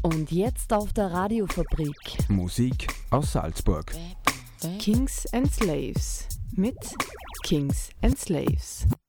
Und jetzt auf der Radiofabrik. Musik aus Salzburg. Kings and Slaves mit Kings and Slaves.